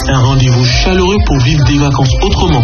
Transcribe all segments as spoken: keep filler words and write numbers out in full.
Un rendez-vous chaleureux pour vivre des vacances autrement.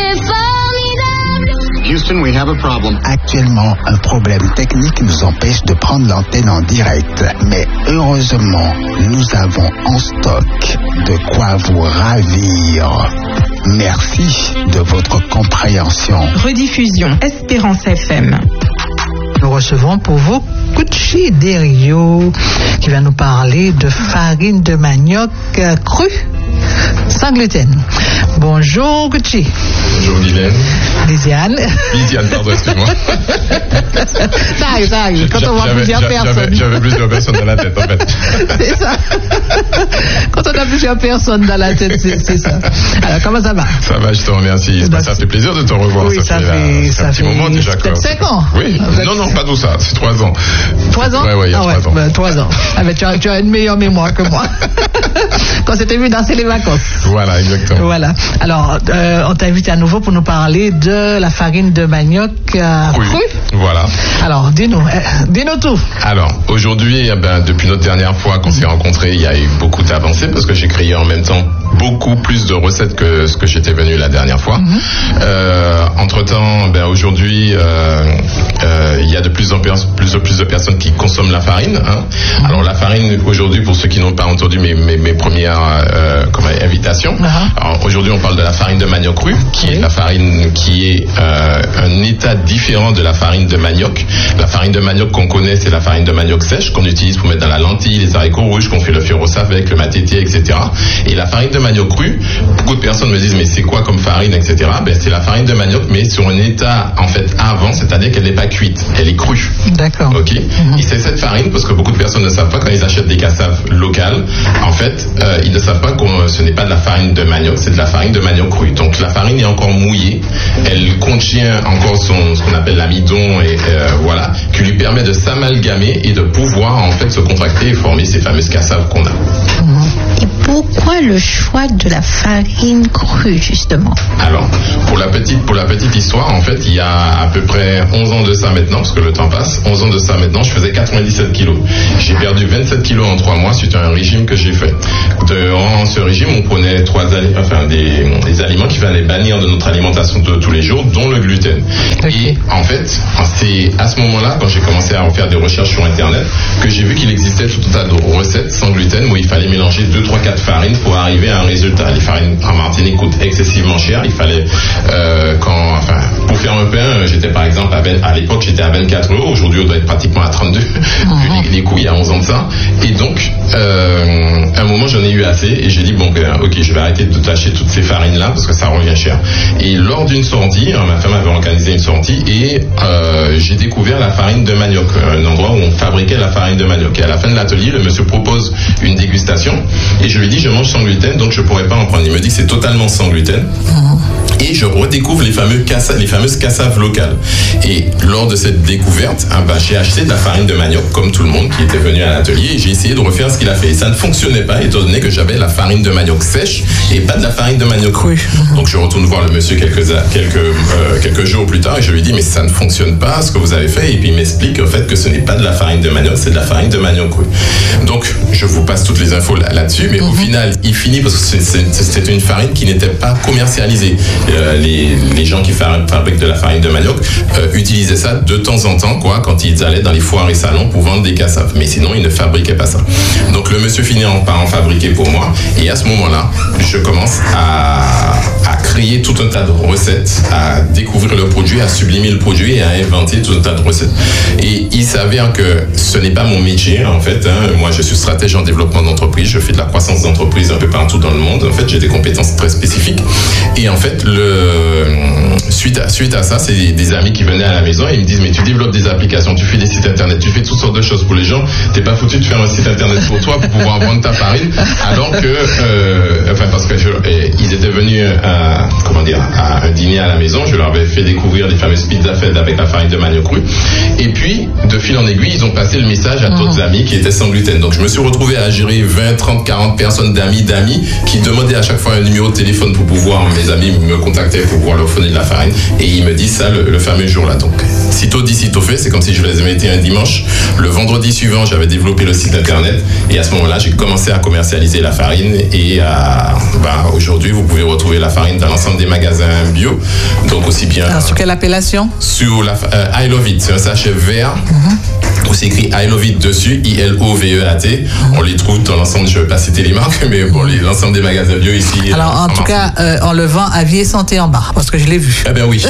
Houston, we have a problem. Actuellement, un problème technique nous empêche de prendre l'antenne en direct. Mais heureusement, nous avons en stock de quoi vous ravir. Merci de votre compréhension. Rediffusion Espérance F M. Nous recevons pour vous Gucci Derio qui va nous parler de farine de manioc crue sans gluten. Bonjour Gucci. Bonjour Guylaine. Lysiane. Lysiane, pardon, excuse-moi. Ça arrive, ça arrive. Quand on voit plusieurs personnes. J'avais, j'avais plusieurs personnes dans la tête, en fait. C'est ça. Quand on a plusieurs personnes dans la tête, c'est, c'est ça. Alors, comment ça va? Ça va, je te remercie. Bah, ça fait plaisir de te revoir. Oui, ça, ça fait, fait, ça un petit fait moment déjà. Peut-être cinq ans. Oui. Non, non, pas tout ça. C'est trois ans. Trois ans? Ouais, ouais, il y a ah, trois ouais, ans. Ben, trois ans. Ah, ben, tu as, tu as une meilleure mémoire que moi. Quand c'était vu danser les vacances. Voilà, exactement. Voilà. Alors, euh, on t'invite à nouveau pour nous parler de la farine de manioc euh, oui. crue. Voilà. Alors, dis-nous, euh, dis-nous tout. Alors, aujourd'hui, eh ben, depuis notre dernière fois qu'on s'est rencontrés, il y a eu beaucoup d'avancées parce que j'ai créé en même temps beaucoup plus de recettes que ce que j'étais venu la dernière fois. Mm-hmm. Euh, entre-temps, ben, aujourd'hui, euh, euh, il y a de plus en plus, plus, plus de personnes qui consomment la farine. Hein. Mm-hmm. Alors, la farine, aujourd'hui, pour ceux qui n'ont pas entendu mes, mes, mes premières euh, comment, invitations, mm-hmm. alors, aujourd'hui, on parle de la farine de manioc crue, qui oui. est la farine qui est euh, un état différent de la farine de manioc. La farine de manioc qu'on connaît, c'est la farine de manioc sèche qu'on utilise pour mettre dans la lentille, les haricots rouges, qu'on fait le féroce avec, le matété, et cetera. Et la farine de manioc crue, beaucoup de personnes me disent mais c'est quoi comme farine, et cetera. Ben c'est la farine de manioc mais sur un état en fait avant, c'est-à-dire qu'elle n'est pas cuite, elle est crue. D'accord. Ok. Mm-hmm. Et c'est cette farine parce que beaucoup de personnes ne savent pas quand ils achètent des cassaves locales, en fait, euh, ils ne savent pas que ce n'est pas de la farine de manioc, c'est de la farine de manioc crue. Donc la farine est encore mouillée, elle contient encore son ce qu'on appelle l'amidon et euh, voilà, qui lui permet de s'amalgamer et de pouvoir en fait se contracter et former ces fameuses cassaves qu'on a. Et pourquoi le choix de la farine crue justement? Alors, pour la petite pour la petite histoire, en fait, il y a à peu près onze ans de ça maintenant, parce que le temps passe, onze ans de ça maintenant, je faisais quatre-vingt-dix-sept kilos. J'ai perdu vingt-sept kilos en trois mois suite à un régime que j'ai fait. Durant ce régime, on prenait trois enfin des, des aliments qu'il fallait bannir de notre alimentation de tous les jours, dont le gluten. Okay. Et en fait, c'est à ce moment-là, quand j'ai commencé à en faire des recherches sur Internet, que j'ai vu qu'il existait tout un tas de recettes sans gluten où il fallait mélanger deux, trois, quatre farines pour arriver à un résultat. Les farines en Martinique coûtent excessivement cher. Il fallait, euh, quand, enfin, pour faire un pain, j'étais par exemple à, vingt, à l'époque j'étais à vingt-quatre euros. Aujourd'hui, on doit être pratiquement à trente-deux. Mm-hmm. les, les coûts il y a onze ans de ça. Et donc, euh, à un moment, j'en ai eu assez et j'ai dit bon, ben, ok, je vais arrêter de tâcher toutes ces farines-là parce que ça revient cher. Et lors d'une sortie, ma femme avait organisé une sortie et euh, j'ai découvert la farine de manioc, un endroit où on fabriquait la farine de manioc. Et à la fin de l'atelier, le monsieur propose une dégustation et je lui dis je mange sans gluten donc je pourrais pas en prendre. Il me dit c'est totalement sans gluten. Et je redécouvre les fameux cassa, les fameuses cassaves locales. Et lors de cette découverte, hein, bah, j'ai acheté de la farine de manioc comme tout le monde qui était venu à l'atelier et j'ai essayé de refaire ce qu'il a fait. Et ça ne fonctionnait pas étant donné que j'avais la farine de manioc sèche et pas de la farine de manioc crue. Donc je retourne voir le monsieur quelques, quelques, euh, quelques jours plus tard et je lui dis mais ça ne fonctionne pas ce que vous avez fait. Et puis il m'explique en fait que ce n'est pas de la farine de manioc, c'est de la farine de manioc crue. Donc je vous passe toutes les infos là, là-dessus, mais mm-hmm. au final il finit parce que c'est, c'est, c'était une farine qui n'était pas commercialisée. Euh, les, les gens qui fabriquent de la farine de manioc euh, utilisaient ça de temps en temps quoi, quand ils allaient dans les foires et salons pour vendre des cassaves, mais sinon ils ne fabriquaient pas ça. Donc le monsieur finit par en fabriquer pour moi et à ce moment-là je commence à, à créer tout un tas de recettes, à découvrir le produit, à sublimer le produit et à inventer tout un tas de recettes. Et il s'avère que ce n'est pas mon métier en fait, hein. Moi je suis stratège en développement d'entreprise, je fais de la croissance d'entreprise un peu partout dans le monde, en fait j'ai des compétences très spécifiques et en fait le suite à, suite à ça c'est des, des amis qui venaient à la maison et ils me disent mais tu développes des applications, tu fais des sites internet, tu fais toutes sortes de choses pour les gens, t'es pas foutu de faire un site internet pour toi pour pouvoir vendre ta farine alors que euh, enfin parce que je, et, ils étaient venus à, comment dire, à un dîner à la maison, je leur avais fait découvrir les fameuses pizzas faites avec la farine de manioc crue et puis de fil en aiguille ils ont passé le message à d'autres mmh. amis qui étaient sans gluten. Donc je me suis retrouvé à gérer vingt, trente, quarante personnes d'amis d'amis qui demandaient à chaque fois un numéro de téléphone pour pouvoir, mes amis me contactaient pour pouvoir leur fournir de la farine et ils me disent ça le, le fameux jour là. Donc sitôt dit, sitôt fait, c'est comme si je les mettais un dimanche. Le vendredi suivant, j'avais développé le site internet et à ce moment-là, j'ai commencé à commercialiser la farine et à, bah, aujourd'hui, vous pouvez retrouver la farine dans l'ensemble des magasins bio. Donc aussi bien... Alors, sur quelle appellation? Sur la, euh, I Love It, c'est un sachet vert. Mm-hmm. Où c'est écrit I Love It dessus, I L O V E A T. Mm-hmm. On les trouve dans l'ensemble, je ne vais pas citer les marques, mais bon, les, l'ensemble des magasins bio ici. Alors, en, en tout cas, euh, on le vend à Vie et Santé en bas, parce que je l'ai vu. Eh bien oui.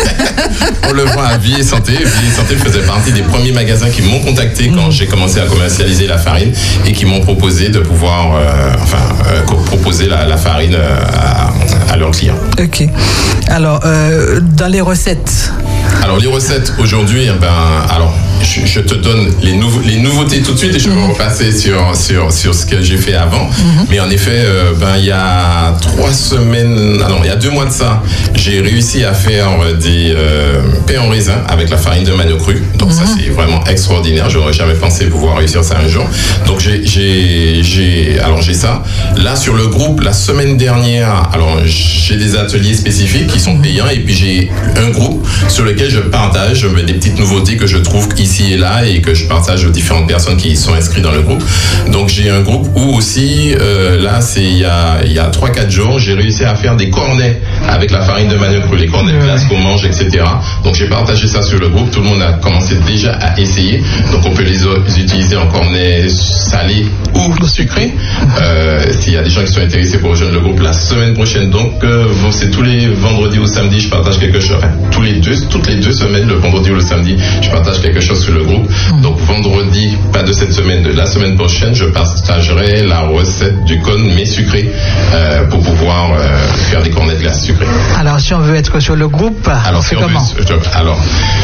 On le vend à Vie et Santé. Vie et Santé faisait partie des premiers magasins qui m'ont contacté quand mmh. j'ai commencé à commercialiser la farine et qui m'ont proposé de pouvoir euh, enfin, euh, proposer la, la farine euh, à, à leurs clients. Ok. Alors, euh, dans les recettes. Alors, les recettes aujourd'hui, ben, alors, je, je te donne les, nouveau, les nouveautés tout de suite et je vais mmh. repasser sur, sur, sur ce que j'ai fait avant. Mmh. Mais en effet, euh, ben, il y a trois semaines, alors, il y a deux mois de ça, j'ai réussi à faire des euh, pains en raisin avec la farine de manioc cru. Donc, mmh. ça, c'est vraiment extraordinaire. Je n'aurais jamais pensé pouvoir réussir ça un jour. Donc, j'ai, j'ai, j'ai, alors, j'ai ça. Là, sur le groupe, la semaine dernière, alors, j'ai des ateliers spécifiques qui sont payants et puis j'ai un groupe sur lequel je partage des petites nouveautés que je trouve ici et là et que je partage aux différentes personnes qui sont inscrites dans le groupe. Donc j'ai un groupe où aussi, euh, là c'est il y a, il y a trois quatre jours, j'ai réussi à faire des cornets avec la farine de manioc cru, les cornets de glace qu'on mange, et cetera. Donc j'ai partagé ça sur le groupe, tout le monde a commencé déjà à essayer. Donc on peut les, les utiliser en cornets salés ou sucrés. Euh, s'il y a des gens qui sont intéressés pour rejoindre le groupe la semaine prochaine, donc euh, c'est tous les vendredis ou samedis, je partage quelque chose. Enfin, tous les deux, toutes les deux semaines, le vendredi ou le samedi, je partage quelque chose sur le groupe. Donc vendredi, pas de cette semaine, de la semaine prochaine, je partagerai la recette du cône mais sucré euh, pour pouvoir euh, faire des cornets de glace sucrée. Alors si on veut être sur le groupe, alors, si on fait comment veut, Alors,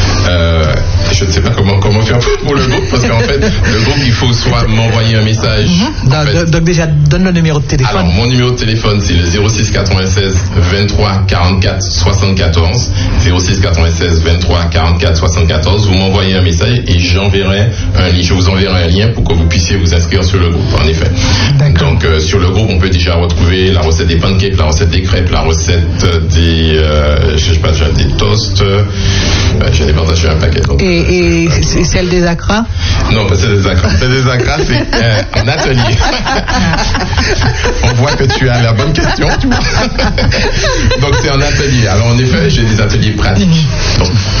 euh, je ne sais pas comment, comment faire pour le groupe parce qu'en fait, le groupe, il faut soit m'envoyer un message. Mm-hmm. Donc, fait, donc déjà, donne le numéro de téléphone. Alors, mon numéro de téléphone, c'est le zéro six quatre-vingt-seize vingt-trois quarante-quatre soixante-quatorze. zéro six quatre-vingt-seize vingt-trois quarante-quatre soixante-quatorze. Vous m'envoyez un message et j'enverrai un lien. Je vous enverrai un lien pour que vous puissiez vous inscrire sur le groupe, en effet. D'accord. Donc, euh, sur le groupe, on peut déjà retrouver la recette des pancakes, la recette des crêpes, la recette des, euh, je sais pas, déjà des toasts. Euh, J'en ai partagé un paquet. Donc, et, et c'est celle des acras? Non, pas celle des acras. Celle des acras, c'est euh, en atelier. On voit que tu as la bonne question. Tu vois. Donc, c'est en atelier. Alors, en effet, j'ai des ateliers pratiques. Donc,